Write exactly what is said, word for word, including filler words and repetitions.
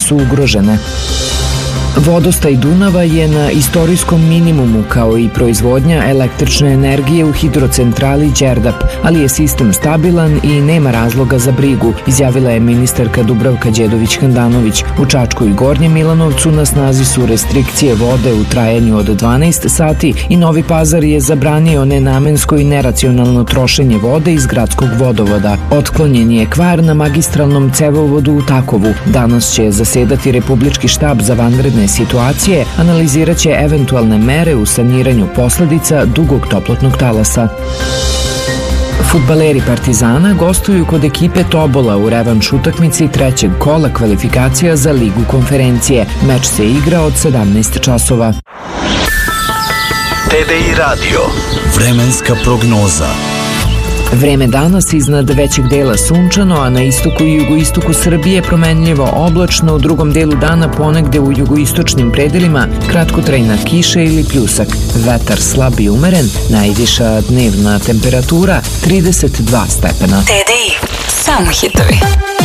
su ugrožene. Vodostaj Dunava je na istorijskom minimumu kao i proizvodnja električne energije u hidrocentrali Đerdap, ali je sistem stabilan i nema razloga za brigu, izjavila je ministarka Dubravka Đedović-Handanović. U Čačku i Gornjem Milanovcu na snazi su restrikcije vode u trajanju od dvanaest sati i Novi Pazar je zabranio nenamensko i neracionalno trošenje vode iz gradskog vodovoda. Otklonjen je kvar na magistralnom cevovodu u Takovu. Danas će zasedati Republički štab za vanredne situacije, analizirat će eventualne mere u saniranju posledica dugog toplotnog talasa. Fudbaleri Partizana gostuju kod ekipe Tobola u revanš utakmici trećeg kola kvalifikacija za Ligu konferencije. Meč se igra od sedamnaest časova. T V I radio. Vremenska prognoza. Vreme danas iznad većeg dela sunčano, a na istoku i jugoistoku Srbije promenljivo oblačno, u drugom delu dana ponegde u jugoistočnim predelima kratkotrajna kiša ili pljusak. Vetar slab i umeren, najviša dnevna temperatura trideset dva stepena. T V I, samo hitovi.